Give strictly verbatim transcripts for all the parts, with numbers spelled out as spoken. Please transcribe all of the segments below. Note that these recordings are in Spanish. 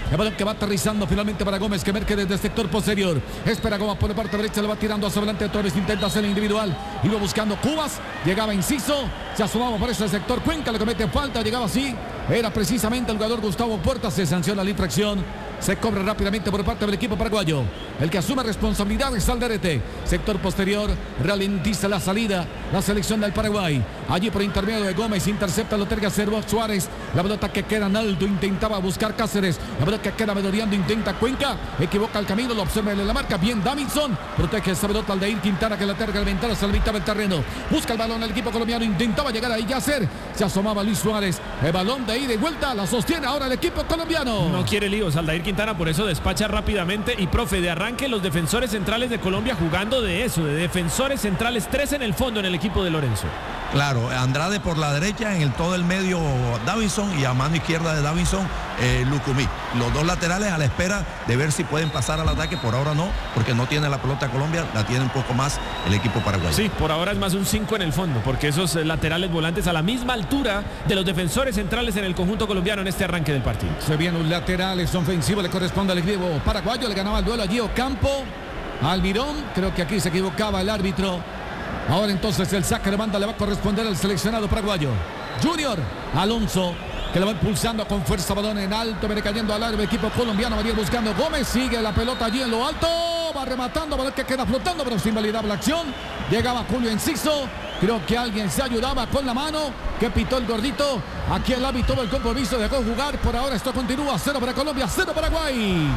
El balón que va aterrizando finalmente para Gómez, que emerge desde el sector posterior. Espera Gómez por la parte derecha, le va tirando hacia adelante. Torres intenta hacer el individual. Iba buscando Cubas. Llegaba Enciso. Se asomaba por ese sector. Cuenca le comete falta. Llegaba así. Era precisamente el jugador Gustavo Puerta. Se sanciona la infracción. Se cobra rápidamente por parte del equipo paraguayo. El que asume responsabilidad es Alderete. Sector posterior, ralentiza la salida. La selección del Paraguay. Allí por intermedio de Gómez, intercepta lo terga Cervo Suárez. La pelota que queda en alto, intentaba buscar Cáceres. La pelota que queda medoreando, intenta Cuenca. Equivoca el camino, lo observa en la marca. Bien Davidson. Protege esa pelota Aldair Quintana, que la terga el ventana, se la mitad del terreno. Busca el balón el equipo colombiano. Intentaba llegar ahí Yacer. Se asomaba Luis Suárez. El balón de ida y vuelta. La sostiene ahora el equipo colombiano. No quiere líos Aldair Quintana, por eso despacha rápidamente. Y profe, de arranque los defensores centrales de Colombia jugando de eso, de defensores centrales, tres en el fondo en el equipo de Lorenzo. Claro, Andrade por la derecha, en el todo el medio Davinson, y a mano izquierda de Davinson, eh, Lucumí. Los dos laterales a la espera de ver si pueden pasar al ataque. Por ahora no, porque no tiene la pelota Colombia, la tiene un poco más el equipo paraguayo. Sí, por ahora es más un cinco en el fondo, porque esos laterales volantes a la misma altura de los defensores centrales en el conjunto colombiano en este arranque del partido. Se viene un lateral, es ofensivo, le corresponde al equipo paraguayo. Le ganaba el duelo allí Ocampo. Almirón, creo que aquí se equivocaba el árbitro. Ahora entonces el saque de banda le va a corresponder al seleccionado paraguayo. Junior Alonso, que le va impulsando con fuerza, balón en alto, viene cayendo al área el equipo colombiano. María buscando Gómez, sigue la pelota allí en lo alto, va rematando, balón que queda flotando, pero sin validar la acción. Llegaba Julio Enciso, creo que alguien se ayudaba con la mano, que pitó el gordito. Aquí el árbitro del compromiso dejó jugar. Por ahora esto continúa, cero para Colombia, cero Paraguay.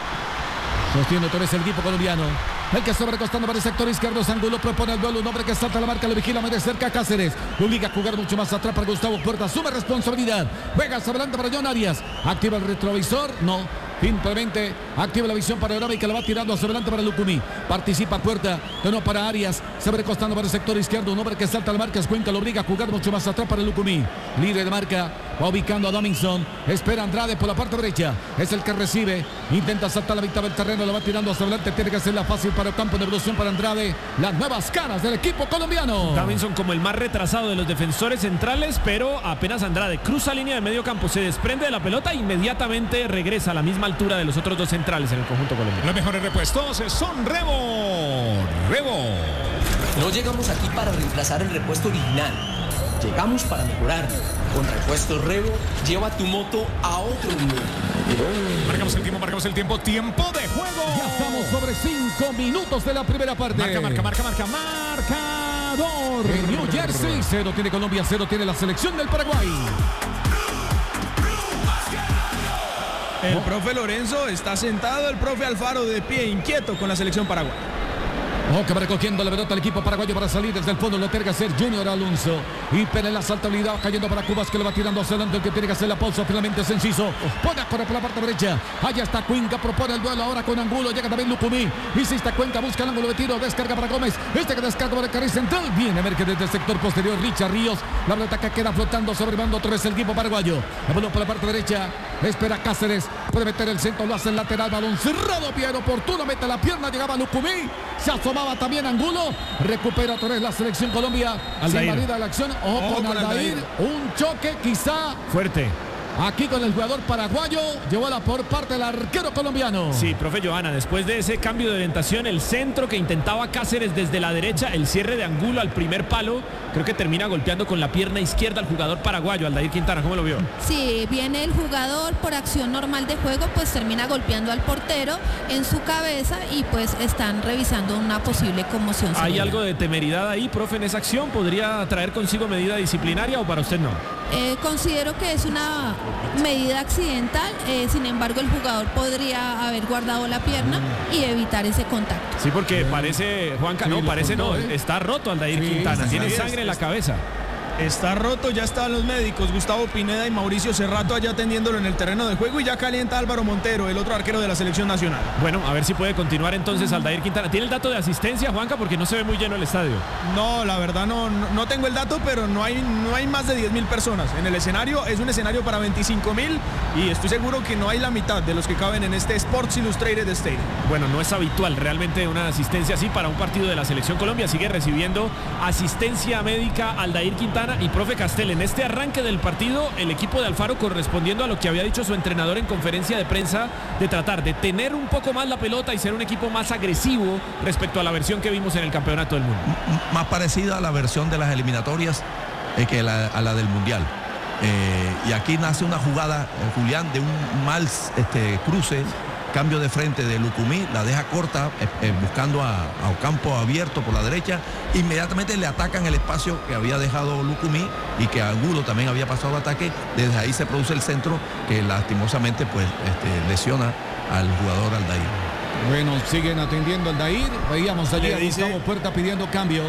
Sostiene otra vez el equipo colombiano. El que sobre costando para el sector izquierdo, Angulo propone el duelo, un hombre que salta la marca, le vigila muy de cerca a Cáceres, lo obliga a jugar mucho más atrás para Gustavo Puerta, asume responsabilidad, juega hacia adelante para John Arias, activa el retrovisor, no, simplemente activa la visión panorámica, la va tirando hacia adelante para Lucumí, participa Puerta, de no para Arias, sobre costando para el sector izquierdo, un hombre que salta la marca, es Cuenca, lo obliga a jugar mucho más atrás para Lucumí, líder de marca, va ubicando a Davinson, espera Andrade por la parte derecha, es el que recibe, intenta saltar la mitad del terreno, la va tirando hacia adelante, tiene que hacerla fácil para el campo de evolución para Andrade, las nuevas caras del equipo colombiano. Davinson como el más retrasado de los defensores centrales, pero apenas Andrade cruza línea de medio campo, se desprende de la pelota e inmediatamente regresa a la misma altura de los otros dos centrales en el conjunto colombiano. Los mejores repuestos son Rebo. Rebo. No llegamos aquí para reemplazar el repuesto original. Llegamos para mejorar. Con Repuestos Rebo, lleva tu moto a otro nivel. Marcamos el tiempo, marcamos el tiempo. Tiempo de juego. Ya estamos sobre cinco minutos de la primera parte. Marca, marca, marca, marca, marcador. En New Jersey, cero tiene Colombia, cero tiene la selección del Paraguay. El profe Lorenzo está sentado, el profe Alfaro de pie, inquieto con la selección paraguaya. Oh, que va recogiendo la pelota el equipo paraguayo para salir desde el fondo. Lo tiene que hacer Junior Alonso. Y pene la saltabilidad cayendo para Cubas, que le va tirando hacia adelante. El que tiene que hacer la pausa finalmente es Enciso. Pone a correr por la parte derecha. Allá está Cuenca, propone el duelo ahora con Angulo. Llega también Lucumí. Insiste Cuenca, busca el ángulo de tiro. Descarga para Gómez. Este que descarga para el carril central. Viene emerge desde el sector posterior Richard Ríos. La pelota que queda flotando sobre el bando otra vez el equipo paraguayo. El balón por la parte derecha. Espera Cáceres. Puede meter el centro, lo hace el lateral. Balón cerrado, bien oportuno. Mete la pierna, llegaba Lucumí. Se asomaba también Angulo. Recupera otra vez la selección Colombia. Aldair. Sin valida la acción. Ojo, Ojo con, con Aldair. Aldair. Un choque quizá fuerte aquí con el jugador paraguayo, llevada por parte del arquero colombiano. Sí, profe Johanna, después de ese cambio de orientación, el centro que intentaba Cáceres desde la derecha, el cierre de Angulo al primer palo, creo que termina golpeando con la pierna izquierda al jugador paraguayo, Aldair Quintana. ¿Cómo lo vio? Sí, viene el jugador por acción normal de juego, pues termina golpeando al portero en su cabeza y pues están revisando una posible conmoción. ¿Hay algo de temeridad ahí, profe, en esa acción? ¿Podría traer consigo medida disciplinaria o para usted no? Eh, considero que es una medida accidental, eh, sin embargo el jugador podría haber guardado la pierna y evitar ese contacto. Sí, porque parece, Juanca, sí, no, parece no, ¿eh? Está roto Aldair sí, Quintana, sí, tiene sí, sangre es, en la cabeza. Está roto, ya estaban los médicos, Gustavo Pineda y Mauricio Cerrato allá atendiéndolo en el terreno de juego y ya calienta Álvaro Montero, el otro arquero de la selección nacional. Bueno, a ver si puede continuar entonces Aldair Quintana. ¿Tiene el dato de asistencia, Juanca? Porque no se ve muy lleno el estadio. No, la verdad no, no, no tengo el dato, pero no hay, no hay más de diez mil personas en el escenario. Es un escenario para veinticinco mil y estoy seguro que no hay la mitad de los que caben en este Sports Illustrated Stadium. Bueno, no es habitual realmente una asistencia así para un partido de la selección Colombia. Sigue recibiendo asistencia médica Aldair Quintana. Quintana y profe Castel. En este arranque del partido, el equipo de Alfaro correspondiendo a lo que había dicho su entrenador en conferencia de prensa, de tratar de tener un poco más la pelota y ser un equipo más agresivo respecto a la versión que vimos en el Campeonato del Mundo. M más parecida a la versión de las eliminatorias eh, que la, a la del Mundial. Eh, y aquí nace una jugada, eh, Julián, de un mal este, cruce, cambio de frente de Lucumí, la deja corta, eh, eh, buscando a, a Ocampo abierto por la derecha. Inmediatamente le atacan el espacio que había dejado Lucumí y que Angulo también había pasado al ataque. Desde ahí se produce el centro que lastimosamente pues este, lesiona al jugador Aldair. Bueno, siguen atendiendo al Aldair. Veíamos allí Le a dice- Gustavo Puerta pidiendo cambio.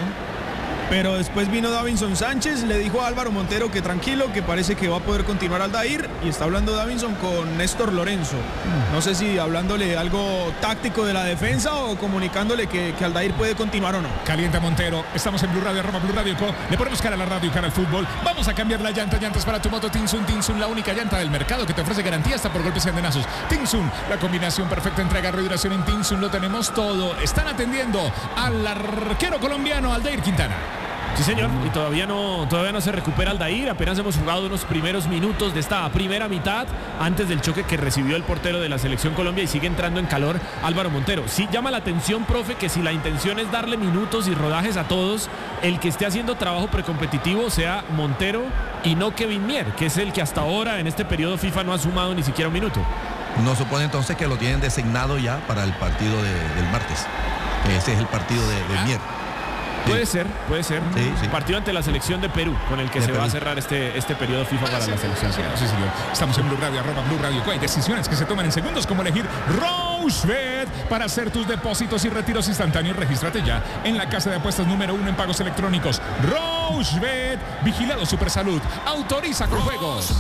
Pero después vino Davinson Sánchez, le dijo a Álvaro Montero que tranquilo, que parece que va a poder continuar Aldair, y está hablando Davinson con Néstor Lorenzo. No sé si hablándole algo táctico de la defensa o comunicándole que, que Aldair puede continuar o no. Calienta Montero, estamos en Blue Radio, arroba Blue Radio Co. Le ponemos cara a la radio y cara al fútbol. Vamos a cambiar la llanta, llantas para tu moto Tinsun. Tinsun, la única llanta del mercado que te ofrece garantía hasta por golpes y andenazos. Tinsun, la combinación perfecta entre agarro y duración. En Tinsun lo tenemos todo. Están atendiendo al arquero colombiano Aldair Quintana. Sí, señor, y todavía no, todavía no se recupera Aldair. Apenas hemos jugado unos primeros minutos de esta primera mitad antes del choque que recibió el portero de la Selección Colombia y sigue entrando en calor Álvaro Montero. Sí llama la atención, profe, que si la intención es darle minutos y rodajes a todos, el que esté haciendo trabajo precompetitivo sea Montero y no Kevin Mier, que es el que hasta ahora en este periodo FIFA no ha sumado ni siquiera un minuto. Uno supone entonces que lo tienen designado ya para el partido de, del martes. Ese es el partido de, de Mier. Puede ser, puede ser. Sí, sí. Partido ante la selección de Perú, con el que De se va Perú. a cerrar este, este periodo FIFA para la selección. Sí, sí, señor. Estamos en Blue Radio, arroba Blue Radio Co. Hay decisiones que se toman en segundos, como elegir Rochebet para hacer tus depósitos y retiros instantáneos. Regístrate ya en la casa de apuestas número uno en pagos electrónicos. Rochebet, vigilado Supersalud, autoriza con juegos.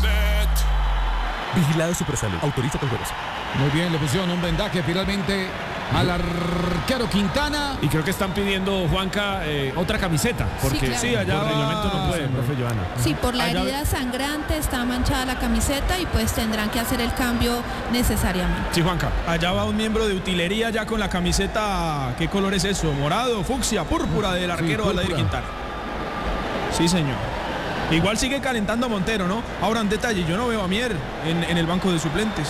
Vigilado Supersalud. Autoriza con juegos. Muy bien, le pusieron un vendaje finalmente al arquero Quintana. Y creo que están pidiendo, Juanca, eh, otra camiseta. Porque Sí, claro. Sí, allá por va- reglamento no puede, profe Joana. Sí, por la Allá- herida sangrante está manchada la camiseta y pues tendrán que hacer el cambio necesariamente. Sí, Juanca. Allá va un miembro de utilería ya con la camiseta, ¿qué color es eso? Morado, fucsia, púrpura del arquero púrpura. Aldair Quintana. Sí, señor. Igual sigue calentando a Montero, ¿no? Ahora, un detalle, yo no veo a Mier en, en el banco de suplentes.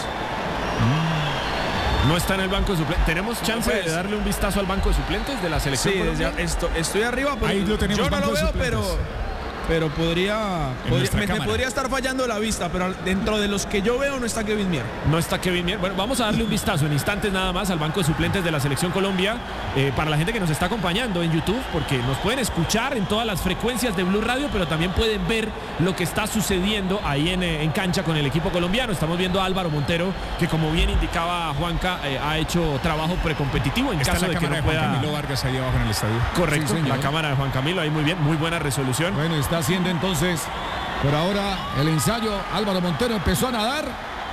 No está en el banco de suplentes. ¿Tenemos chance pues. de darle un vistazo al banco de suplentes de la Sí, selección desde- colombiana? esto- estoy arriba, pero Ahí lo tenemos, yo no banco lo de veo, suplentes. pero, pero podría, podría- nuestra me, me cámara. podría estar fallando la vista, pero dentro de los que yo veo no está Kevin Mier. No está Kevin Mier. Bueno, vamos a darle un vistazo en instantes nada más al banco de suplentes de la selección Colombia. Eh, para la gente que nos está acompañando en YouTube, porque nos pueden escuchar en todas las frecuencias de Blue Radio, pero también pueden ver lo que está sucediendo ahí en, eh, en cancha con el equipo colombiano. Estamos viendo a Álvaro Montero, que como bien indicaba Juanca, eh, ha hecho trabajo precompetitivo en Está caso la de que cámara no de Juan pueda. Camilo Vargas ahí abajo en el estadio. Correcto, Sí, señor. la cámara de Juan Camilo, ahí muy bien, muy buena resolución. Bueno, está haciendo entonces por ahora el ensayo. Álvaro Montero empezó a nadar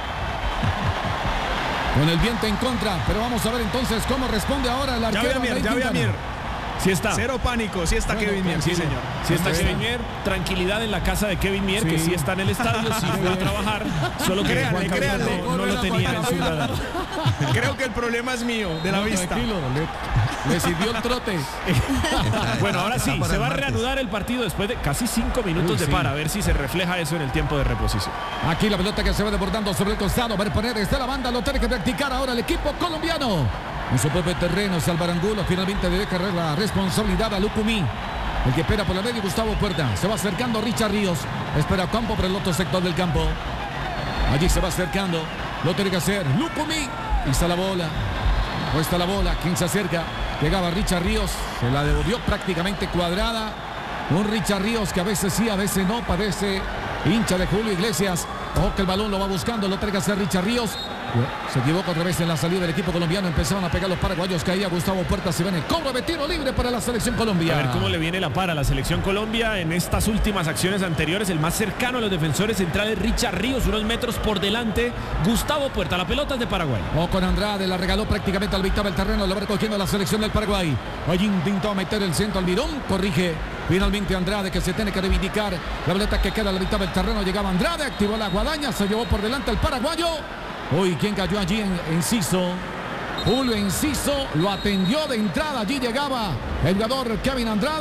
con el viento en contra, pero vamos a ver entonces cómo responde ahora el Ya arquero. ve a Mier, Aldair ya ve a Quintana. Mier. Sí está. Cero pánico, sí está Bueno, Kevin Mier, sí tranquilo. señor. Si está Bueno. Kevin Mier, tranquilidad en la casa de Kevin Mier, que Sí. sí está en el estadio, sí fue a trabajar, solo que Créanle, Juan Camilo créanle. no, no lo tenía en su radar. Creo que el problema es mío, de la No, vista. tranquilo, le, le sirvió el trote. Bueno, ahora sí, Está para se el va a martes. reanudar el partido después de casi cinco minutos Uy, de sí. para, a ver si se refleja eso en el tiempo de reposición. Aquí la pelota que se va desbordando sobre el costado. Va a poner desde la banda. Lo tiene que practicar ahora el equipo colombiano. En su propio terreno, Salvar Angulo finalmente debe cargar la responsabilidad a Lucumí. El que espera por la medio, Gustavo Puerta. Se va acercando Richard Ríos. Espera Campo por el otro sector del campo. Allí se va acercando. Lo tiene que hacer Lucumí. Ahí está la bola. O está la bola. ¿Quién se acerca? Llegaba Richard Ríos. Se la devolvió prácticamente cuadrada. Un Richard Ríos que a veces sí, a veces no. Parece hincha de Julio Iglesias. Ojo que el balón lo va buscando. Lo tiene que hacer Richard Ríos. Se equivoca otra vez en la salida del equipo colombiano. Empezaron a pegar los paraguayos. Caía Gustavo Puerta. Se viene cobro de tiro libre para la selección Colombia. A ver cómo le viene la para a la selección Colombia en estas últimas acciones anteriores. El más cercano a los defensores centrales, Richard Ríos, unos metros por delante. Gustavo Puerta, la pelota es de Paraguay. O con Andrade, la regaló prácticamente al mitad del terreno. Lo va recogiendo la selección del Paraguay. Allí intentó meter el centro al Mirón. Corrige finalmente Andrade, que se tiene que reivindicar. La pelota que queda a la mitad del terreno. Llegaba Andrade, activó la guadaña. Se llevó por delante el paraguayo. Uy, ¿quién cayó allí? En, Enciso. Julio Enciso lo atendió de entrada. Allí llegaba el jugador Kevin Andrade.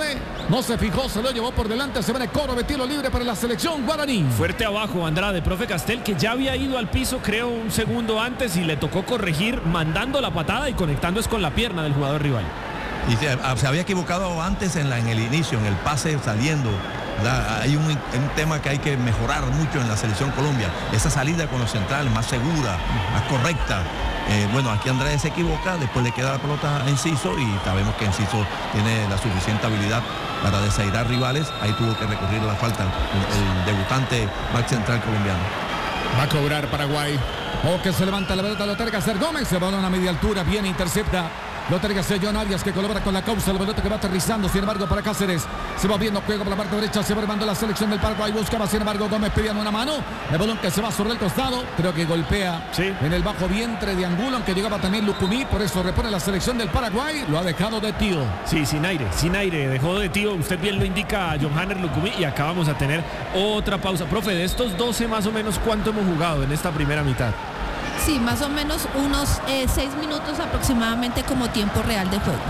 No se fijó, se lo llevó por delante. Se viene coro de tiro libre para la selección guaraní. Fuerte abajo Andrade, profe Castel, que ya había ido al piso creo un segundo antes y le tocó corregir mandando la patada y conectando es con la pierna del jugador rival. Y se, se había equivocado antes en, la, en el inicio, en el pase saliendo. ¿Verdad? Hay un, un tema que hay que mejorar mucho en la selección Colombia. Esa salida con los centrales más segura, más correcta. Eh, bueno, aquí Andrade se equivoca, después le queda la pelota a Enciso y sabemos que Enciso tiene la suficiente habilidad para desairar rivales. Ahí tuvo que recurrir a la falta el, el debutante back central colombiano. Va a cobrar Paraguay. O que se levanta la pelota, lo tiene que hacer Gómez. Se va a una media altura, bien intercepta. Lo tiene que hacer John Arias, que colabora con la causa. La pelota que va aterrizando, sin embargo, para Cáceres. Se va viendo juego por la parte derecha. Se va armando la selección del Paraguay. Buscaba, sin embargo, Gómez pidiendo una mano. El balón que se va sobre el costado. Creo que golpea sí. en el bajo vientre de Angulo, aunque llegaba también Lucumí. Por eso repone la selección del Paraguay. Lo ha dejado de tío. Sí, sin aire, sin aire. Dejó de tío. Usted bien lo indica, Johanner Lucumí. Y acá vamos a tener otra pausa. Profe, de estos doce más o menos, ¿cuánto hemos jugado en esta primera mitad? Sí, más o menos unos eh, seis minutos aproximadamente como tiempo real de juego.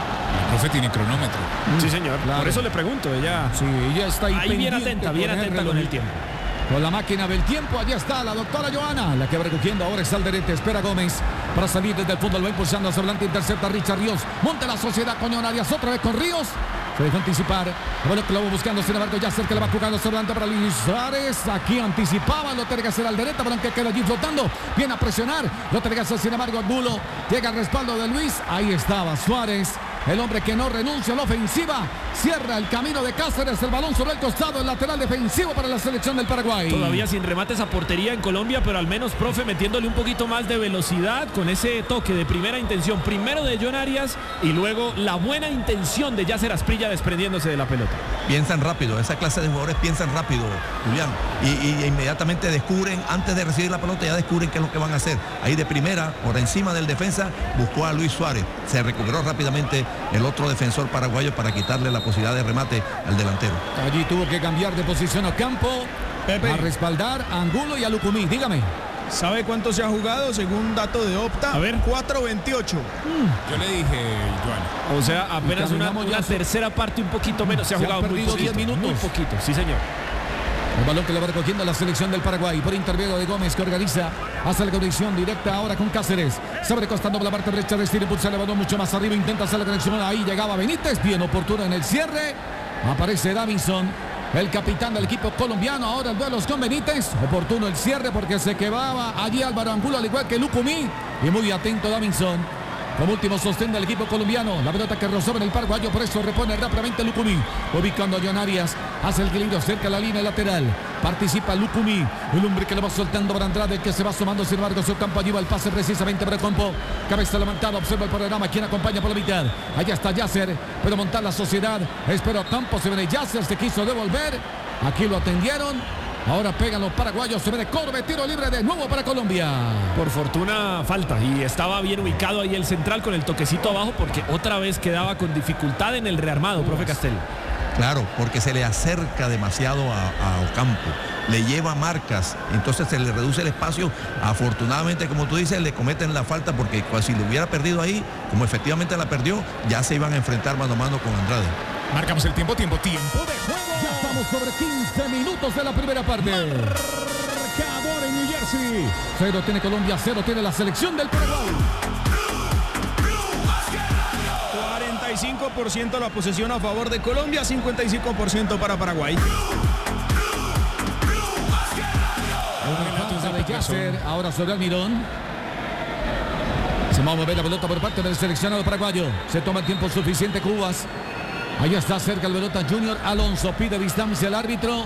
El profe tiene cronómetro. Sí, señor. Claro. Por eso le pregunto. Ella, sí, ella está ahí, ahí bien atenta, bien atenta con el tiempo. Con la máquina del tiempo, allá está la doctora Joana, la que va recogiendo ahora es Alderete, espera Gómez para salir desde el fútbol, va impulsando hacia adelante, intercepta Richard Ríos, monta la sociedad con John Arias, otra vez con Ríos, se dejó anticipar, bueno, que lo va buscando, sin embargo, ya cerca le va jugando hacia adelante para Luis Suárez, aquí anticipaba, lo tiene que hacer Alderete, balón que queda allí flotando, viene a presionar, lo tiene que hacer, sin embargo, Angulo, llega al respaldo de Luis, ahí estaba Suárez. El hombre que no renuncia a la ofensiva. Cierra el camino de Cáceres. El balón sobre el costado. El lateral defensivo para la selección del Paraguay. Todavía sin remates a portería en Colombia, pero al menos, profe, metiéndole un poquito más de velocidad con ese toque de primera intención. Primero de John Arias y luego la buena intención de Yasser Asprilla desprendiéndose de la pelota. Piensan rápido. Esa clase de jugadores piensan rápido, Julián. Y, y inmediatamente descubren, antes de recibir la pelota, ya descubren qué es lo que van a hacer. Ahí de primera, por encima del defensa, buscó a Luis Suárez. Se recuperó rápidamente el otro defensor paraguayo para quitarle la posibilidad de remate al delantero. Allí tuvo que cambiar de posición a campo, Pepe, a respaldar a Angulo y a Lucumí. Dígame. ¿Sabe cuánto se ha jugado según dato de Opta? A ver. cuatro veintiocho. Mm. Yo le dije, Joan. O sea, apenas una, una tercera parte, un poquito menos. Se ha se jugado muy poquito, diez minutos. Muy poquito, sí señor. El balón que le va recogiendo la selección del Paraguay por intermedio de Gómez, que organiza hacia la conexión directa ahora con Cáceres. Se abre costando por la parte derecha, decide impulsar el balón mucho más arriba, intenta hacer la conexión, ahí llegaba Benítez, bien oportuno en el cierre. Aparece Davinson, el capitán del equipo colombiano, ahora el duelo con Benítez. Oportuno el cierre porque se quedaba allí Álvaro Angulo, al igual que Lucumí. Y muy atento Davinson. Como último sostén del equipo colombiano, la pelota que rozó en el paraguayo, por eso repone rápidamente Lucumí, ubicando a John Arias, hace el equilibrio cerca de la línea lateral, participa Lucumí, el hombre que le va soltando para Andrade, que se va sumando, sin embargo, su campo lleva el pase precisamente para el campo, cabeza levantada, observa el panorama, quien acompaña por la mitad, allá está Yasser, puede montar la sociedad, espero Campos, se viene Yasser, se quiso devolver, aquí lo atendieron. Ahora pegan los paraguayos, se ve de Corbe, tiro libre de nuevo para Colombia. Por fortuna falta y estaba bien ubicado ahí el central con el toquecito abajo porque otra vez quedaba con dificultad en el rearmado, profe Castel. Claro, porque se le acerca demasiado a, a Ocampo, le lleva marcas, entonces se le reduce el espacio. Afortunadamente, como tú dices, le cometen la falta porque si lo hubiera perdido ahí, como efectivamente la perdió, ya se iban a enfrentar mano a mano con Andrade. Marcamos el tiempo, tiempo, tiempo de juego. Ya estamos sobre quince minutos de la primera parte. Marcador en New Jersey. Cero tiene Colombia, cero tiene la selección del Paraguay. cuarenta y cinco por ciento la posesión a favor de Colombia, cincuenta y cinco por ciento para Paraguay. De Yasser, ahora sobre Almirón. Se va a mover la pelota por parte del seleccionado paraguayo. Se toma el tiempo suficiente Cubas. Ahí está cerca el pelota Junior Alonso. Pide distancia al árbitro.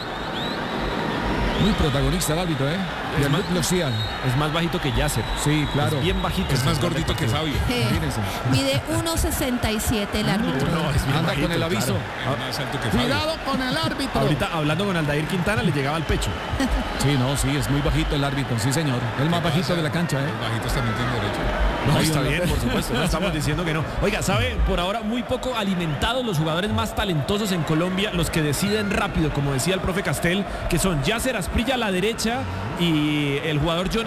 Muy protagonista el árbitro, ¿eh? Es más, Lucian. es más bajito que Yasser. Sí, claro. Es bien bajito. Es más gordito que Fabio. Eh, mide uno sesenta y siete el árbitro. No, es bien Anda bajito, con el aviso. claro. Más alto que Fabio. Cuidado con el árbitro. Ahorita hablando con Aldair Quintana le llegaba al pecho. Sí, no, sí, es muy bajito el árbitro. Sí, señor. El más bajito pasa? de la cancha, ¿eh? Los bajitos también tienen derecho. No, Ahí está va. bien, por supuesto. No estamos diciendo que no. Oiga, ¿sabe? Por ahora muy poco alimentados los jugadores más talentosos en Colombia, los que deciden rápido, como decía el profe Castel, que son Yasser Asprilla a la derecha y el jugador John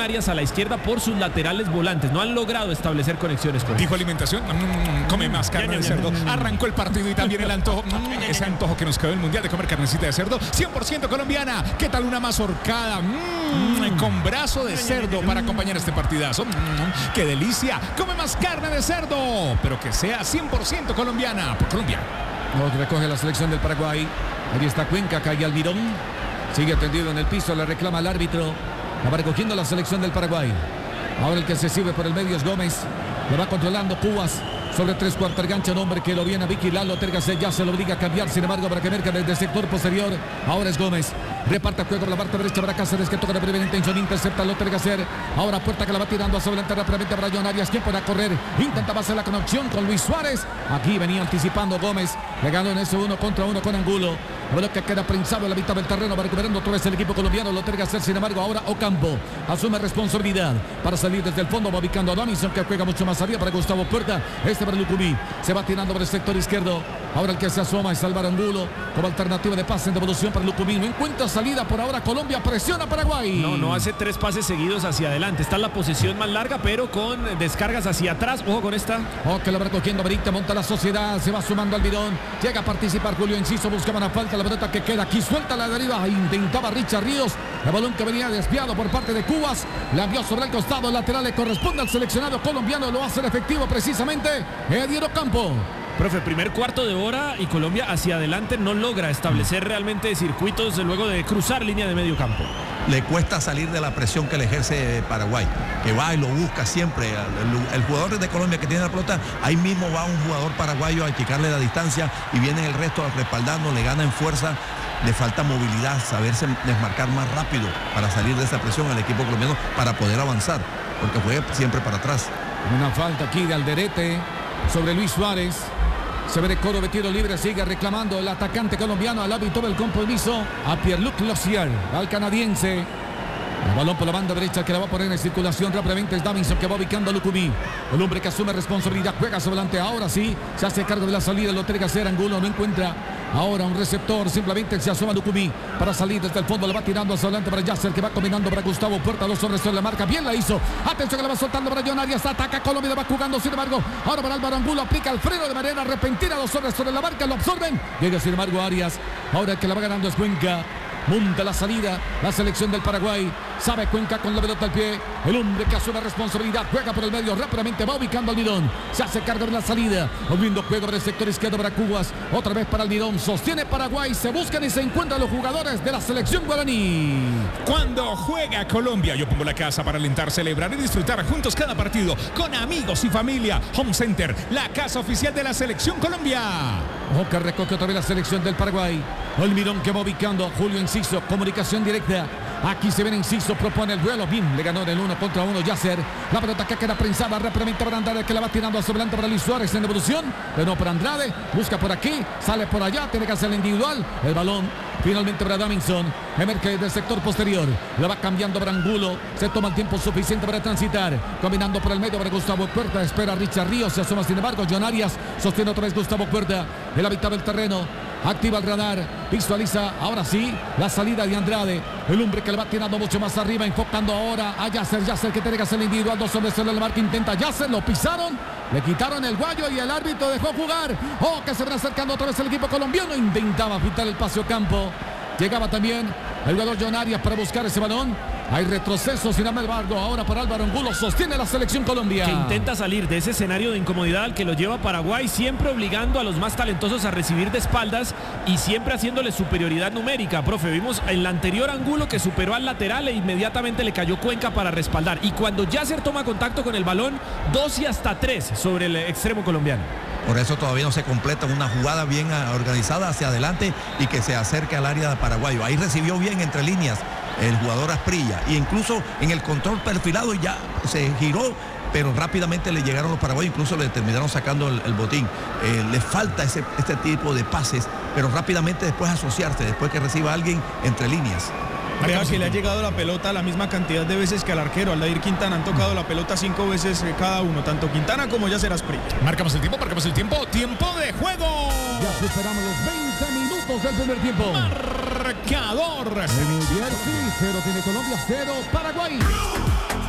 Arias a la izquierda por sus laterales volantes. No han logrado establecer conexiones con Dijo alimentación, mm, come más carne de cerdo. Arrancó el partido y también el antojo, mm, ese antojo que nos quedó el mundial de comer carnecita de cerdo, cien por ciento colombiana. ¿Qué tal una mazorcada? Mm, mm. Con brazo de cerdo para acompañar este partidazo. Mm, ¡qué delicia! Come más carne de cerdo, pero que sea cien por ciento colombiana. Por Colombia. Lo recoge la selección del Paraguay. Ahí está Cuenca, cae Almirón. Sigue tendido en el piso, le reclama al árbitro. La va recogiendo la selección del Paraguay. Ahora el que se sirve por el medio es Gómez. Le va controlando Cubas. Sobre tres cuartos gancha, un hombre que lo viene a vigilar, lo Tergase ya se lo obliga a cambiar, sin embargo, para que merca desde el sector posterior. Ahora es Gómez. Reparte el juego por la parte derecha para Cáceres, que toca de primera intención, intercepta lo Tergaser. Ahora Puerta que la va tirando hacia adelante rápidamente para John Arias, quien puede correr. Intentaba hacer la conexión con Luis Suárez. Aquí venía anticipando Gómez. Le ganó en ese uno contra uno con Angulo. Bueno, que queda prensado en la mitad del terreno, va recuperando otra vez el equipo colombiano. Lo Tergaser, sin embargo, ahora Ocampo asume responsabilidad para salir desde el fondo, va ubicando a Davison, que juega mucho más arriba para Gustavo Puerta. Este para Lucumí. Se va tirando por el sector izquierdo. Ahora el que se asoma es Álvaro Angulo como alternativa de pase en devolución para Lucumí. No encuentra salida por ahora. Colombia presiona a Paraguay. No, no hace tres pases seguidos hacia adelante. Está en la posesión más larga, pero con descargas hacia atrás. Ojo con esta. Oh, que lo va recogiendo Berita, monta la Sociedad. Se va sumando Almirón. Llega a participar Julio Enciso. Buscaba una falta. La pelota que queda aquí suelta la deriva. Intentaba Richard Ríos. El balón que venía desviado por parte de Cubas. La envió sobre el costado lateral. Le corresponde al seleccionado colombiano. Lo hace efectivo precisamente Edier Ocampo. Profe, primer cuarto de hora y Colombia hacia adelante no logra establecer realmente circuitos luego de cruzar línea de medio campo. Le cuesta salir de la presión que le ejerce Paraguay, que va y lo busca siempre. El, el jugador de Colombia que tiene la pelota, ahí mismo va un jugador paraguayo a achicarle la distancia y viene el resto respaldando, le gana en fuerza. Le falta movilidad, saberse desmarcar más rápido para salir de esa presión al equipo colombiano para poder avanzar, porque juega siempre para atrás. Una falta aquí de Alderete sobre Luis Suárez. Se ve de Coro de tiro libre, sigue reclamando el atacante colombiano al hábito del compromiso a Pierre-Luc Lozier, al canadiense. El balón por la banda derecha que la va a poner en circulación rápidamente es Davison, que va ubicando a Lucumí. El hombre que asume responsabilidad, juega sobre adelante. Ahora sí, se hace cargo de la salida, lo entrega a hacer Angulo, no encuentra ahora un receptor, simplemente se asoma Lucumí para salir desde el fondo, le va tirando hacia adelante para Yasser, que va combinando para Gustavo Puerta, dos hombres sobre la marca, bien la hizo. Atención que la va soltando para John Arias, ataca Colombia, va jugando, sin embargo, ahora para Álvaro Angulo, aplica el freno de manera repentina, dos hombres sobre la marca, lo absorben. Llega sin embargo Arias, ahora el que la va ganando es Cuenca. Monta la salida, la selección del Paraguay. Sabe Cuenca con la pelota al pie. El hombre que asume responsabilidad, juega por el medio, rápidamente va ubicando al Almirón. Se hace cargo de la salida. Volviendo juego por el sector izquierdo para Cubas. Otra vez para Almirón. Sostiene Paraguay. Se buscan y se encuentran los jugadores de la selección guaraní. Cuando juega Colombia, yo pongo la casa para alentar, celebrar y disfrutar juntos cada partido con amigos y familia. Home Center, la casa oficial de la selección Colombia. Ojo que recoge otra vez la selección del Paraguay. Almirón que va ubicando a Julio Enciso. Comunicación directa. Aquí se viene Enciso, propone el vuelo. Bien, le ganó en el uno contra uno Yasser. La pelota que queda prensada rápidamente para Andrade, que la va tirando hacia adelante para Luis Suárez en devolución. Pero no para Andrade. Busca por aquí, sale por allá, tiene que hacer el individual. El balón finalmente para Davison. Emerge del sector posterior. La va cambiando para Angulo. Se toma el tiempo suficiente para transitar. Combinando por el medio para Gustavo Puerta. Espera a Richard Ríos. Se asoma sin embargo John Arias. Sostiene otra vez Gustavo Puerta. En la mitad del terreno. Activa el radar, visualiza ahora sí la salida de Andrade, el hombre que le va tirando mucho más arriba, enfocando ahora a Yasser, Yasser que tiene que hacer el individual, dos hombres en el marca, intenta Yasser, lo pisaron, le quitaron el guayo y el árbitro dejó jugar. Oh, que se va acercando otra vez el equipo colombiano, intentaba pintar el pase Ocampo, llegaba también el jugador John Arias para buscar ese balón. Hay retroceso, sin embargo, ahora para Álvaro Angulo, sostiene la selección Colombia. Que intenta salir de ese escenario de incomodidad al que lo lleva Paraguay, siempre obligando a los más talentosos a recibir de espaldas y siempre haciéndole superioridad numérica. Profe, vimos en la anterior Angulo que superó al lateral e inmediatamente le cayó Cuenca para respaldar. Y cuando Yasser toma contacto con el balón, dos y hasta tres sobre el extremo colombiano. Por eso todavía no se completa una jugada bien organizada hacia adelante y que se acerque al área de paraguayo. Ahí recibió bien entre líneas el jugador Asprilla, y incluso en el control perfilado ya se giró, pero rápidamente le llegaron los paraguayos, incluso le terminaron sacando el, el botín. Eh, le falta ese, este tipo de pases, pero rápidamente después asociarse, después que reciba a alguien entre líneas. Vea que le ha llegado la pelota la misma cantidad de veces que al arquero, Aldair Quintana. Han tocado la pelota cinco veces cada uno, tanto Quintana como Yasser Asprilla. Marcamos el tiempo, marcamos el tiempo. ¡Tiempo de juego! Ya superamos los veinte minutos del primer tiempo. Marcador. El Mundial sí, cero tiene Colombia, cero Paraguay.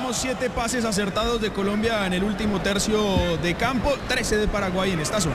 uno, siete pases acertados de Colombia en el último tercio de campo, trece de Paraguay en esta zona.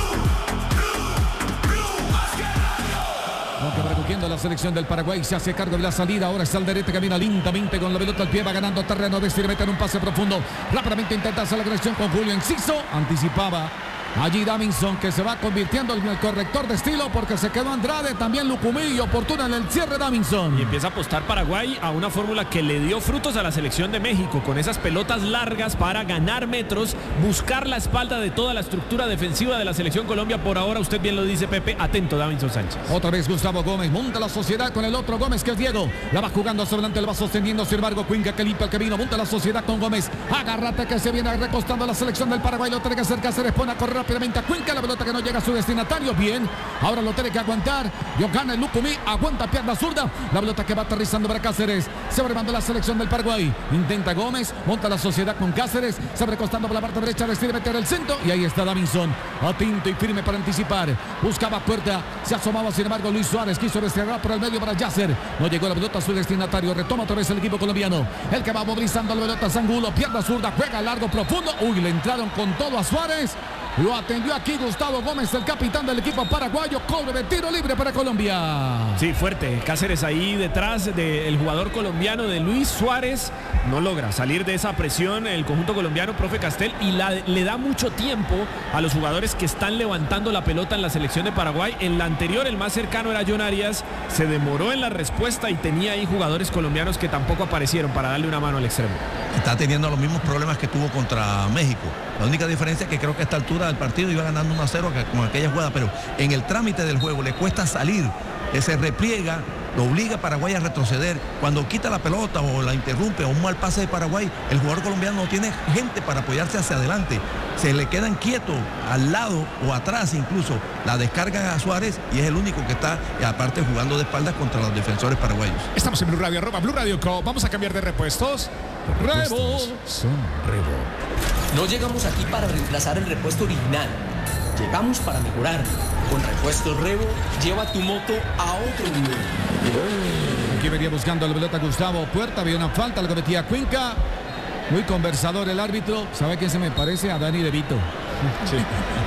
Aunque recogiendo la selección del Paraguay, se hace cargo de la salida. Ahora está Alderete, camina lentamente con la pelota al pie, va ganando terreno. Decide meter un pase profundo. Rápidamente intenta hacer la conexión con Julio Enciso. Anticipaba allí Davinson, que se va convirtiendo en el corrector de estilo porque se quedó Andrade, también Lucumí y oportuna en el cierre Davinson. Y empieza a apostar Paraguay a una fórmula que le dio frutos a la selección de México, con esas pelotas largas para ganar metros, buscar la espalda de toda la estructura defensiva de la selección Colombia. Por ahora, usted bien lo dice, Pepe, atento Davinson Sánchez. Otra vez Gustavo Gómez, monta la sociedad con el otro Gómez que es Diego. La va jugando hacia adelante, la va sosteniendo, sin embargo, Cuenca que limpia el camino, monta la sociedad con Gómez. Agárrate que se viene recostando la selección del Paraguay, lo tiene que hacer Cáceres, pone a correr rápidamente a Cuenca, la pelota que no llega a su destinatario, bien, ahora lo tiene que aguantar, Yohana Lucumí, aguanta pierna zurda, la pelota que va aterrizando para Cáceres, se va armando la selección del Paraguay, intenta Gómez, monta la sociedad con Cáceres, se va recostando por la parte derecha, decide meter el centro, y ahí está Davinson, atento y firme para anticipar, buscaba puerta, se asomaba sin embargo Luis Suárez, quiso descargar por el medio para Yasser, no llegó la pelota a su destinatario, retoma otra vez el equipo colombiano, el que va movilizando la pelota, Zangulo, pierna zurda, juega largo, profundo, uy, le entraron con todo a Suárez. Lo atendió aquí Gustavo Gómez, el capitán del equipo paraguayo. Cobre de tiro libre para Colombia. Sí, fuerte. Cáceres ahí detrás del jugador colombiano de Luis Suárez. No logra salir de esa presión el conjunto colombiano, profe Castel, y la, le da mucho tiempo a los jugadores que están levantando la pelota en la selección de Paraguay. En la anterior, el más cercano era John Arias. Se demoró en la respuesta y tenía ahí jugadores colombianos que tampoco aparecieron para darle una mano al extremo. Está teniendo los mismos problemas que tuvo contra México. La única diferencia es que creo que a esta altura del partido iba ganando uno a cero con aquella jugada, pero en el trámite del juego le cuesta salir, que se repliega, lo obliga a Paraguay a retroceder. Cuando quita la pelota o la interrumpe o un mal pase de Paraguay, el jugador colombiano no tiene gente para apoyarse hacia adelante. Se le quedan quietos al lado o atrás incluso. La descargan a Suárez y es el único que está, aparte, jugando de espaldas contra los defensores paraguayos. Estamos en Blue Radio, arroba Blue Radio Co. Vamos a cambiar de repuestos. Repuestos son Rebo. No llegamos aquí para reemplazar el repuesto original. Llegamos para mejorar. Con Repuestos Rebo, lleva tu moto a otro nivel. Aquí venía buscando la pelota Gustavo Puerta, había una falta, la cometía Cuenca. Muy conversador el árbitro. ¿Sabe quién se me parece? A Dani De Vito. Sí.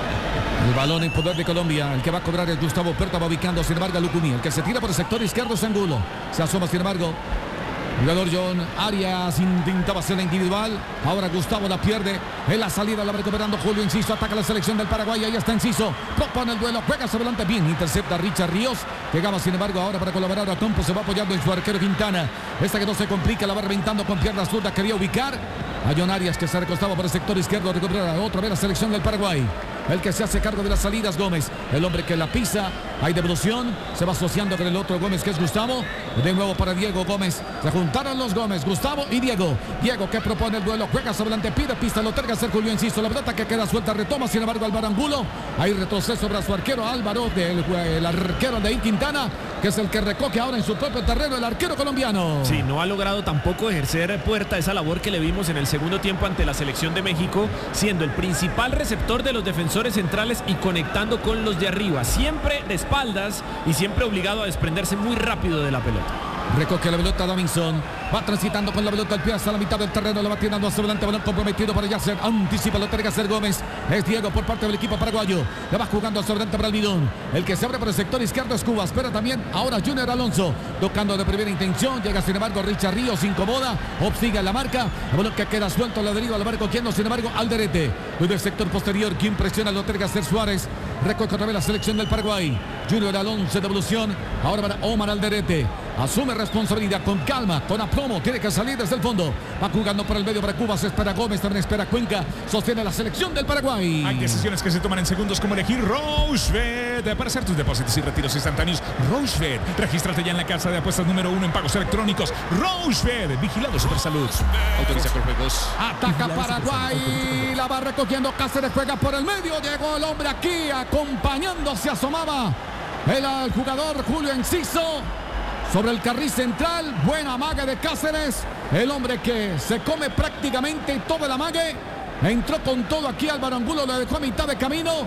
El balón en poder de Colombia. El que va a cobrar es Gustavo Puerta, va ubicando sin embargo a Lucumí. El que se tira por el sector izquierdo es Angulo. Se asoma sin embargo el jugador John Arias, intentaba hacer la individual. Ahora Gustavo la pierde. En la salida la va recuperando Julio Enciso. Ataca la selección del Paraguay. Ahí está Enciso. Propone el duelo. Juega hacia adelante. Bien. Intercepta Richard Ríos. Llegaba sin embargo ahora para colaborar a Campo. Se va apoyando en su arquero Quintana. Esta que no se complica. La va reventando con piernas zurdas. Quería ubicar a John Arias, que se recostaba por el sector izquierdo. Recupera otra vez la selección del Paraguay. El que se hace cargo de las salidas, Gómez. El hombre que la pisa. Hay devolución. Se va asociando con el otro Gómez, que es Gustavo. De nuevo para Diego Gómez. Se juntaron los Gómez, Gustavo y Diego. Diego que propone el duelo. Juega sobre adelante. Pide pista. Lo terga hacer Julio Enciso. La pelota que queda suelta. Retoma sin embargo Álvaro Angulo. Hay retroceso sobre su arquero Álvaro. Del, el arquero de Quintana, que es el que recoge ahora en su propio terreno el arquero colombiano. Sí, no ha logrado tampoco ejercer Puerta esa labor que le vimos en el segundo tiempo ante la selección de México, siendo el principal receptor de los defensores centrales y conectando con los de arriba, siempre de espaldas y siempre obligado a desprenderse muy rápido de la pelota. Recoge la pelota Davinson. Va transitando con la pelota al pie hasta la mitad del terreno. La va tirando hacia adelante. Balón comprometido para Yasser. Anticipa, lo tiene que hacer Gómez. Es Diego por parte del equipo paraguayo. La va jugando hacia adelante para el bidón. El que se abre por el sector izquierdo es Cubas. Pero también ahora Junior Alonso. Tocando de primera intención. Llega sin embargo Richard Ríos. Incomoda. Obsiga la marca. El balón que queda suelto. La deriva. La va recogiendo sin embargo Alderete. Desde el sector posterior. Quien presiona lo tiene que hacer Suárez. Recoge otra vez la selección del Paraguay. Junior Alonso de evolución. Ahora para Omar Alderete. Asume responsabilidad con calma, con aplomo. Tiene que salir desde el fondo. Va jugando por el medio para Cuba. Se espera Gómez, también espera Cuenca. Sostiene la selección del Paraguay. Hay decisiones que se toman en segundos, como elegir Rochefort para hacer tus depósitos y retiros instantáneos. Rochefort. Regístrate ya en la casa de apuestas número uno en pagos electrónicos. Rochefort. Vigilado Supersalud. Autoriza con juegos. Ataca Paraguay. La va recogiendo Cáceres. Juega por el medio. Llegó el hombre aquí acompañando. Se asomaba el, el jugador Julio Enciso. Sobre el carril central, buena amague de Cáceres, el hombre que se come prácticamente todo el amague, entró con todo aquí Álvaro Angulo, lo dejó a mitad de camino,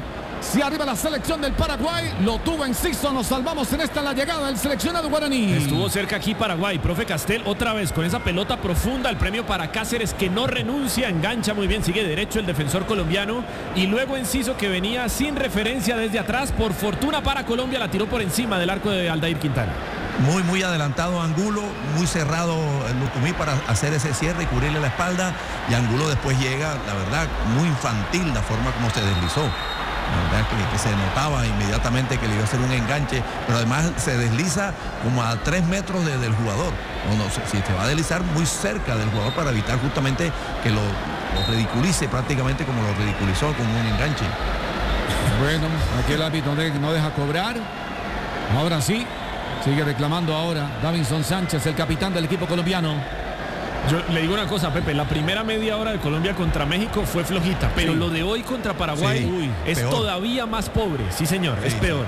Si arriba la selección del Paraguay, lo tuvo Enciso, nos salvamos en esta la llegada del seleccionado guaraní. Estuvo cerca aquí Paraguay, profe Castel, otra vez con esa pelota profunda, el premio para Cáceres que no renuncia, engancha muy bien, sigue derecho el defensor colombiano y luego Enciso que venía sin referencia desde atrás, por fortuna para Colombia la tiró por encima del arco de Aldair Quintana. Muy, muy adelantado Angulo, muy cerrado el Lucumí para hacer ese cierre y cubrirle la espalda. Y Angulo después llega, la verdad, muy infantil la forma como se deslizó. La verdad que, que se notaba inmediatamente que le iba a hacer un enganche, pero además se desliza como a tres metros de, del jugador. O no, si se va a deslizar muy cerca del jugador para evitar justamente que lo, lo ridiculice prácticamente como lo ridiculizó con un enganche. Bueno, aquí el árbitro no deja cobrar. Ahora sí. Sigue reclamando ahora Davinson Sánchez, el capitán del equipo colombiano. Yo le digo una cosa, Pepe, la primera media hora de Colombia contra México fue flojita, pero sí. Lo de hoy contra Paraguay sí, uy, es peor. Todavía más pobre, sí señor, sí, es peor.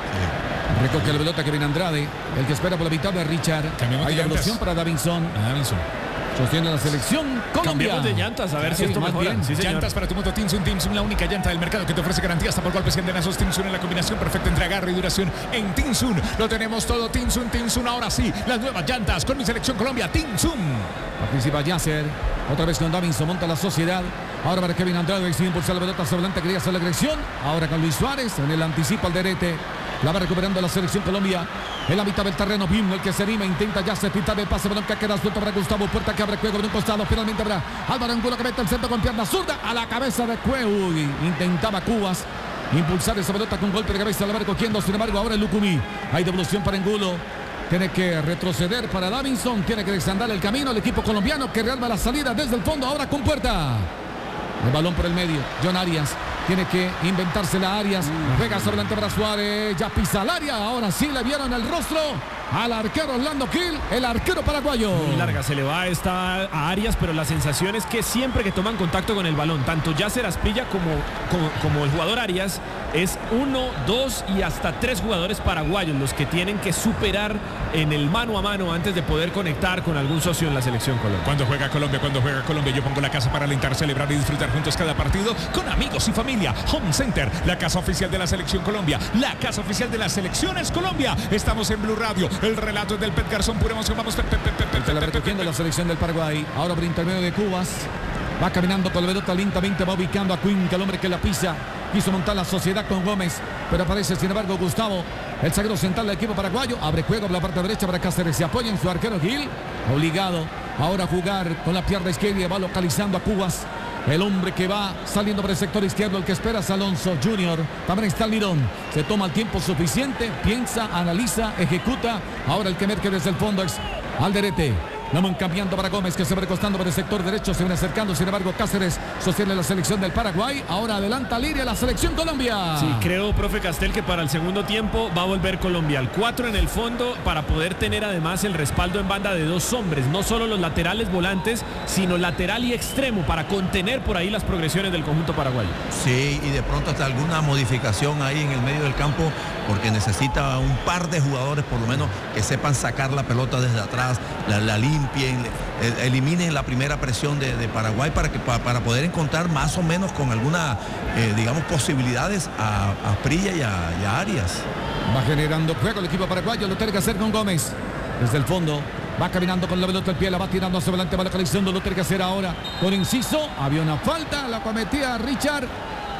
Sí. Recoge la pelota Kevin Andrade, el que espera por la mitad de Richard. Hay la evolución para Davinson. Davinson. Sostiene la selección Colombia. Cambiamos de llantas, a ver sí, si esto mejora. Bien. Sí, llantas para tu moto Tinsun. Tinsun, la única llanta del mercado que te ofrece garantía hasta por golpes y andenazos. Tinsun en la combinación perfecta entre agarre y duración. En Tinsun lo tenemos todo. Tinsun, Tinsun, ahora sí, las nuevas llantas con mi selección Colombia. Tinsun. Participa Yasser, otra vez con Davinson, monta la sociedad. Ahora para Kevin Andrade, sin impulsar la pelota hacia adelante, quería hacer la agresión. Ahora con Luis Suárez, en el anticipo al derete. La va recuperando la selección Colombia. En la mitad del terreno, Bim, el que se anima, intenta ya se pinta de pase, balón que queda suelto para Gustavo Puerta, que abre juego de un costado. Finalmente habrá Álvaro Angulo que mete el centro con pierna zurda a la cabeza de Cueu. Intentaba Cubas impulsar esa pelota con golpe de cabeza, la va recogiendo. Sin embargo, ahora el Lucumí. Hay devolución para Angulo. Tiene que retroceder para Davinson. Tiene que desandar el camino el equipo colombiano que rearma la salida desde el fondo. Ahora con Puerta. El balón por el medio. John Arias. Tiene que inventársela Arias. Juega sobre adelante para Suárez. Ya pisa el área. Ahora sí le vieron el rostro al arquero Orlando Gil, el arquero paraguayo. Muy larga se le va esta a Arias, pero la sensación es que siempre que toman contacto con el balón, tanto Yasser Asprilla como, como, como el jugador Arias, es uno, dos y hasta tres jugadores paraguayos los que tienen que superar en el mano a mano antes de poder conectar con algún socio en la selección Colombia. Cuando juega Colombia, cuando juega Colombia, yo pongo la casa para alentar, celebrar y disfrutar juntos cada partido con amigos y familia. Home Center, la casa oficial de la selección Colombia, la casa oficial de las selecciones Colombia. Estamos en Blue Radio. El relato es del Pet Garzón, pura emoción. Vamos, Pet, Pet, Pet, Pet, Pet, la recogiendo la selección del Paraguay. Ahora por intermedio de Cubas. Va caminando con la pelota lentamente, va ubicando a Cuenca, el hombre que la pisa. Quiso montar la sociedad con Gómez, pero aparece sin embargo Gustavo, el zaguero central del equipo paraguayo. Abre juego por la parte derecha para Cáceres. Se apoya en su arquero Gil. Obligado ahora a jugar con la pierna izquierda. Va localizando a Cubas. El hombre que va saliendo por el sector izquierdo, el que espera es Alonso Junior. También está Lirón. Se toma el tiempo suficiente, piensa, analiza, ejecuta. Ahora el que merque desde el fondo es Alderete. Vamos cambiando para Gómez, que se va recostando por el sector derecho, se viene acercando. Sin embargo, Cáceres sostiene la selección del Paraguay. Ahora adelanta Liria la selección Colombia. Sí, creo, profe Castel, que para el segundo tiempo va a volver Colombia al cuatro en el fondo para poder tener además el respaldo en banda de dos hombres. No solo los laterales volantes, sino lateral y extremo para contener por ahí las progresiones del conjunto paraguayo. Sí, y de pronto hasta alguna modificación ahí en el medio del campo, porque necesita un par de jugadores por lo menos que sepan sacar la pelota desde atrás, la, la limpien, le, eliminen la primera presión de, de Paraguay para, que, para, para poder encontrar más o menos con alguna, eh, digamos, posibilidades a, a Prilla y a, y a Arias. Va generando juego el equipo paraguayo, lo tiene que hacer con Gómez. Desde el fondo, va caminando con la pelota al pie, la va tirando hacia adelante, va localizando, lo tiene que hacer ahora con Enciso. Había una falta, la cometía Richard.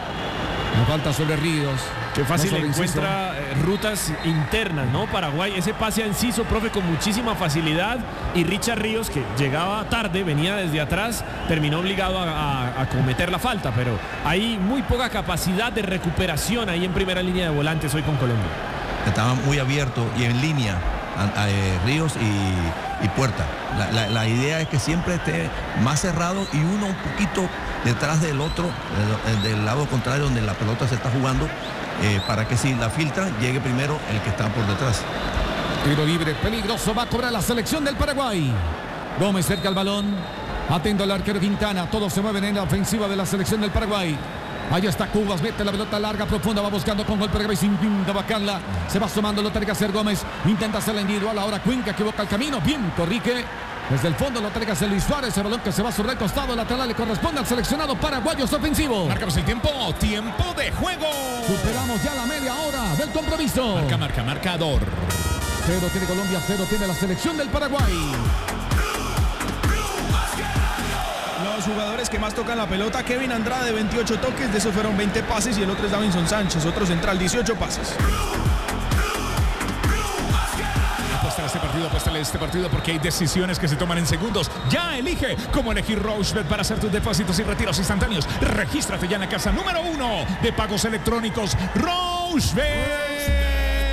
Una falta sobre Ríos. Qué fácil no encuentra eh, rutas internas, ¿no? Paraguay, ese pase a Enciso, profe, con muchísima facilidad. Y Richard Ríos, que llegaba tarde, venía desde atrás, terminó obligado a, a, a cometer la falta. Pero hay muy poca capacidad de recuperación ahí en primera línea de volantes hoy con Colombia. Estaba muy abierto y en línea a, a, eh, Ríos y, y Puerta. La, la, la idea es que siempre esté más cerrado y uno un poquito detrás del otro, del, del lado contrario donde la pelota se está jugando. Eh, para que si la filtran llegue primero el que está por detrás. Tiro libre peligroso, va a cobrar la selección del Paraguay. Gómez cerca al balón, atento al arquero Quintana. Todos se mueven en la ofensiva de la selección del Paraguay. Ahí está Cubas, mete la pelota larga, profunda, va buscando con golpe de cabeza, intenta bajarla, se va sumando, lo tiene que hacer Gómez, intenta hacerla individual, ahora Cuenca equivoca el camino, bien, corrige Desde el fondo lo entrega Luis Suárez. El balón que se va sobre el costado lateral le corresponde al seleccionado paraguayo ofensivo. Marcamos el tiempo. Tiempo de juego. Superamos ya la media hora del compromiso. Marca, marca, marcador. Cero tiene Colombia, cero tiene la selección del Paraguay. Los jugadores que más tocan la pelota, Kevin Andrade, veintiocho toques, de esos fueron veinte pases, y el otro es Davinson Sánchez, otro central, dieciocho pases. Apuesta este partido, apuesta este partido porque hay decisiones que se toman en segundos. Ya elige cómo elegir Rochebet para hacer tus depósitos y retiros instantáneos. Regístrate ya en la casa número uno de pagos electrónicos, Rochebet.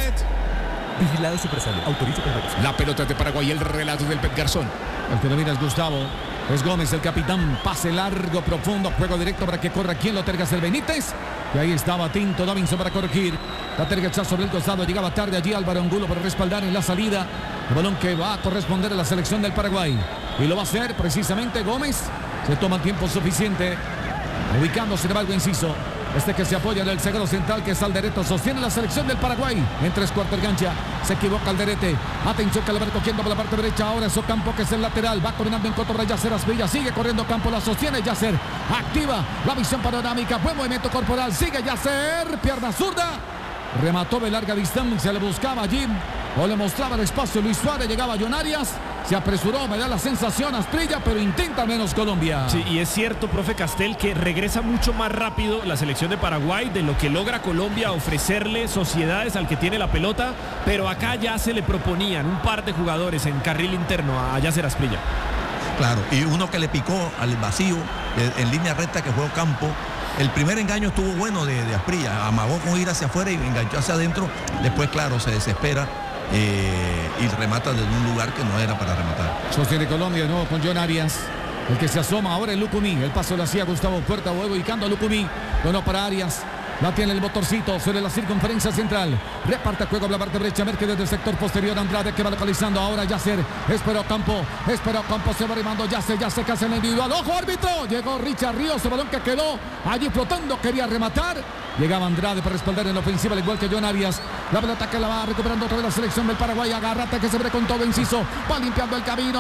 Vigilado Supersalud. Autoriza con juegos. La pelota de Paraguay, el relato del Pet Garzón. El que domina es Gustavo. Es Gómez, el capitán. Pase largo, profundo, juego directo para que corra quien lo terga el Benítez. Y ahí estaba Tinto Davinson para corregir. La terga está sobre el costado. Llegaba tarde allí Álvaro Angulo para respaldar en la salida. El balón que va a corresponder a la selección del Paraguay. Y lo va a hacer precisamente Gómez. Se toma tiempo suficiente. Ubicando, sin embargo, Enciso. Este que se apoya en el zaguero central, que es Alderete, sostiene la selección del Paraguay. En tres cuartos de cancha, se equivoca Alderete. Atención que la va recogiendo por la parte derecha. Ahora es Ocampo, que es el lateral. Va combinando en contra para Yasser Asprilla. Sigue corriendo Campo, la sostiene Yasser. Activa la visión panorámica. Buen movimiento corporal. Sigue Yasser. Pierna zurda. Remató de larga distancia. Le buscaba allí, o le mostraba el espacio Luis Suárez. Llegaba John Arias. Se apresuró, me da la sensación Asprilla, pero intenta menos Colombia. Sí, y es cierto, profe Castel, que regresa mucho más rápido la selección de Paraguay de lo que logra Colombia ofrecerle sociedades al que tiene la pelota, pero acá ya se le proponían un par de jugadores en carril interno a Yasser Asprilla. Claro, y uno que le picó al vacío de, en línea recta, que fue Ocampo. El primer engaño estuvo bueno de, de Asprilla, amagó con ir hacia afuera y enganchó hacia adentro. Después, claro, se desespera. Eh, y remata desde un lugar que no era para rematar. Sostiene Colombia de nuevo con John Arias. El que se asoma ahora es Lucumí. El paso lo hacía Gustavo Puerta, luego ubicando a Lucumí. Bueno para Arias. La tiene el motorcito sobre la circunferencia central. Reparte juego a la parte derecha. Merque desde el sector posterior. Andrade que va localizando ahora Yasser. Espera Campo. Espera Campo. Se va arrimando Yasser. Yasser que hace el individual. ¡Ojo, árbitro! Llegó Richard Ríos. El balón que quedó allí flotando. Quería rematar. Llegaba Andrade para respaldar en la ofensiva, al igual que John Arias. La pelota que la va recuperando otra vez la selección del Paraguay. Agárrate que se ve con todo Enciso. Va limpiando el camino.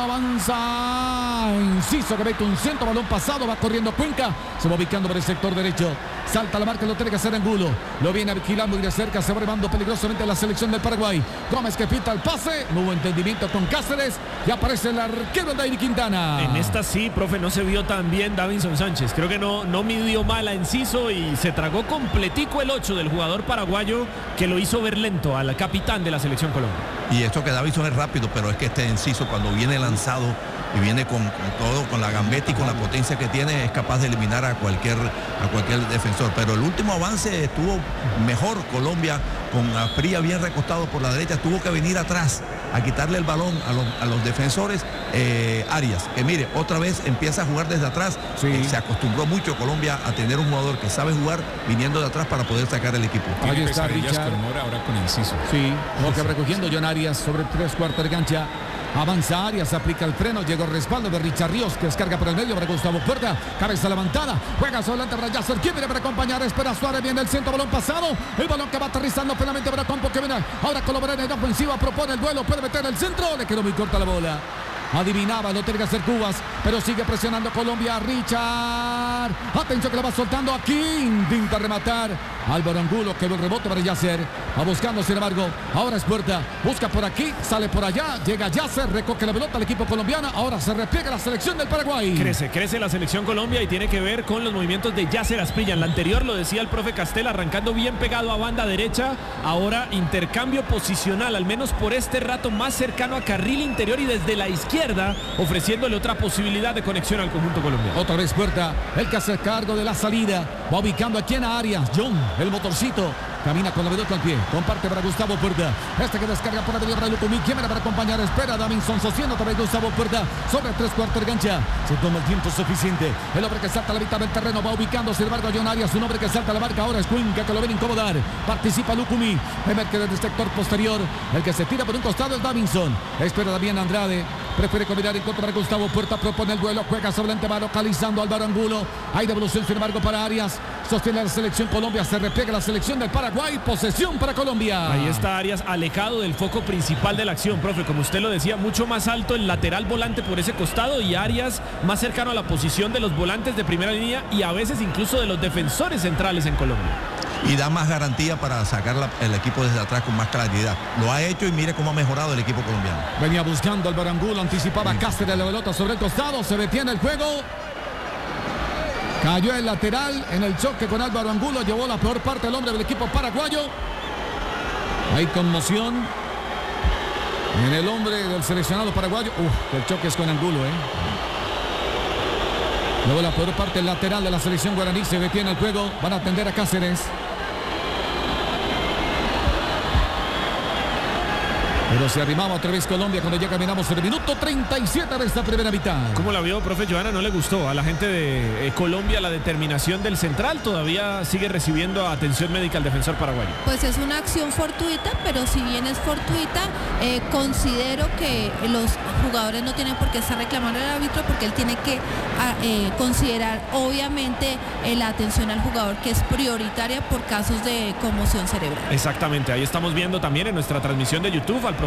Avanza Enciso que mete un centro. Balón pasado. Va corriendo Cuenca. Se va ubicando por el sector derecho. Salta la marca. Lo tiene que hacer Angulo. Lo viene a vigilar muy de cerca. Se va armando peligrosamente la selección del Paraguay. Gómez que pita el pase. No hubo entendimiento con Cáceres. Y aparece el arquero David Quintana. En esta sí, profe, no se vio tan bien Davinson Sánchez. Creo que no, no midió mal a Enciso y se tragó completico el ocho del jugador paraguayo, que lo hizo ver lento al capitán de la selección Colombia. Y esto que Davinson es rápido, pero es que este Enciso, cuando viene lanzado y viene con, con todo, con la gambeta y con la potencia que tiene, es capaz de eliminar a cualquier, a cualquier defensor. Pero el último avance estuvo mejor Colombia, con Asprilla bien recostado por la derecha. Tuvo que venir atrás a quitarle el balón a los, a los defensores. eh, Arias, que mire, otra vez empieza a jugar desde atrás. Sí. Eh, se acostumbró mucho Colombia a tener un jugador que sabe jugar viniendo de atrás para poder sacar el equipo. Ahí Tiene está pesadillas Richard. con Mora, ahora con Enciso. Sí, Boca recogiendo John Arias sobre tres cuartos de cancha. Avanza Arias, aplica el freno, llegó el respaldo de Richard Ríos, que descarga por el medio para Gustavo Puerta. Cabeza levantada, juega adelante para Yasser. ¿Quién viene para acompañar? Espera Suárez, viene el centro, balón pasado. El balón que va aterrizando finalmente para Campo, que viene ahora colaborar en la ofensiva, propone el duelo, puede meter el centro. Le quedó muy corta la bola. Adivinaba, lo tiene que hacer Cubas, pero sigue presionando Colombia. Richard, atención que la va soltando aquí, intenta rematar. Álvaro Angulo, quedó el rebote para Yasser. Va buscando, sin embargo, ahora es Puerta. Busca por aquí, sale por allá, llega Yasser, recoge la pelota al equipo colombiano. Ahora se repliega la selección del Paraguay. Crece, crece la selección Colombia y tiene que ver con los movimientos de Yasser Asprilla. En la anterior lo decía el profe Castel, arrancando bien pegado a banda derecha. Ahora intercambio posicional, al menos por este rato más cercano a carril interior y desde la izquierda, ofreciéndole otra posibilidad de conexión al conjunto colombiano. Otra vez Puerta, el que hace cargo de la salida. Va ubicando aquí en Arias. John, el motorcito. Camina con la pelota al pie. Comparte para Gustavo Puerta. Este que descarga por la derecha para Lucumí. ¿Quién viene para acompañar? Espera Davinson sostiene otra vez Gustavo Puerta. Sobre tres cuartos de cancha. Se toma el tiempo suficiente. El hombre que salta a la mitad del terreno va ubicando. Sin embargo, John Arias. Un hombre que salta a la marca. Ahora es Cuenca, que lo viene a incomodar. Participa Lucumí. Emerge desde el sector posterior. El que se tira por un costado es Davinson. Espera también Andrade. Prefiere combinar en contra para Gustavo Puerta. Propone el duelo. Juega sobre el antemano. Localizando a Álvaro Angulo. Hay devolución, sin embargo, para Arias. Sostiene la selección Colombia. Se repliega la selección del Paraguay. Posesión para Colombia. Ahí está Arias alejado del foco principal de la acción, profe. Como usted lo decía, mucho más alto el lateral volante por ese costado y Arias más cercano a la posición de los volantes de primera línea y a veces incluso de los defensores centrales en Colombia. Y da más garantía para sacar la, el equipo desde atrás con más claridad. Lo ha hecho y mire cómo ha mejorado el equipo colombiano. Venía buscando Álvaro Angulo, anticipaba sí. Cáceres la pelota sobre el costado, se detiene el juego. Cayó el lateral en el choque con Álvaro Angulo, llevó la peor parte del hombre del equipo paraguayo. Hay conmoción en el hombre del seleccionado paraguayo. Uf, el choque es con Angulo, ¿eh? Luego la peor parte lateral de la selección guaraní, se detiene el juego, van a atender a Cáceres. Pero se arrimaba otra vez Colombia cuando ya caminamos el minuto treinta y siete de esta primera mitad. ¿Cómo la vio, profe Johanna? ¿No le gustó a la gente de eh, Colombia la determinación del central? Todavía sigue recibiendo atención médica el defensor paraguayo. Pues es una acción fortuita, pero si bien es fortuita, eh, considero que los jugadores no tienen por qué estar reclamando al árbitro porque él tiene que a, eh, considerar obviamente eh, la atención al jugador, que es prioritaria por casos de conmoción cerebral. Exactamente, ahí estamos viendo también en nuestra transmisión de YouTube al